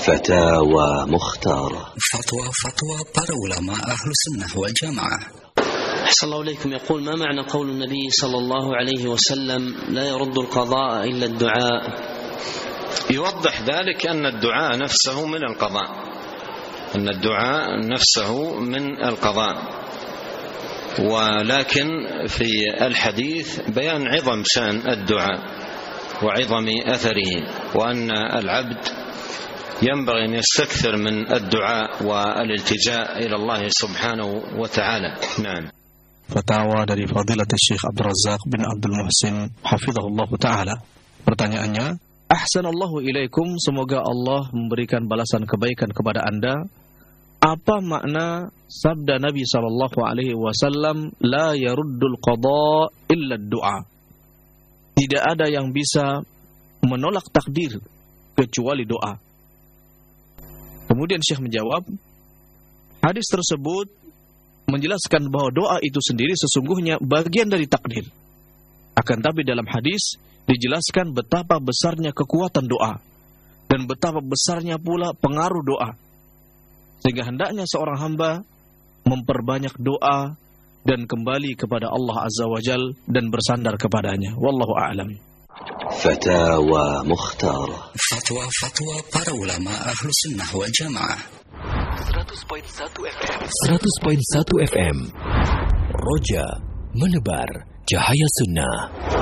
فتاوى مختارة. فتوى para ulama ahlu sunnah wal jamaah. أحسن الله إليكم. يقول: ما معنى قول النبي صلى الله عليه وسلم: لا يرد القضاء إلا الدعاء؟ يوضح ذلك أن الدعاء نفسه من القضاء، أن الدعاء نفسه من القضاء، ولكن في الحديث بيان عظم شأن الدعاء وعظم أثره، وأن العبد ينبغي أن يستكثر من الدعاء والالتجاء إلى الله سبحانه وتعالى. نعم. Fatwa dari Fadilat Syekh Abdul Razak bin Abdul Muhsin hafizahullah ta'ala. Pertanyaannya, Ahsanallahu ilaikum, semoga Allah memberikan balasan kebaikan kepada Anda. Apa makna sabda Nabi SAW, la yaruddul qada illa du'a? Tidak ada yang bisa menolak takdir kecuali doa. Kemudian Syekh menjawab, hadis tersebut menjelaskan bahwa doa itu sendiri sesungguhnya bagian dari takdir. Akan tapi dalam hadis dijelaskan betapa besarnya kekuatan doa dan betapa besarnya pula pengaruh doa, sehingga hendaknya seorang hamba memperbanyak doa dan kembali kepada Allah Azza wa Jal dan bersandar kepadanya. Wallahu a'lam. فتاوى مختارة. Fatwa para ulama ahlu sunnah wal jamaah. 100.1 FM Roja, menebar cahaya sunnah.